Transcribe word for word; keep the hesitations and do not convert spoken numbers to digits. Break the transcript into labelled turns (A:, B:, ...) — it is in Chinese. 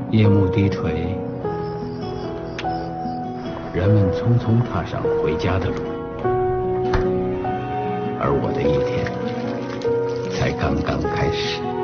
A: 夜幕低垂，人们匆匆踏上回家的路，而我的一天才刚刚开始。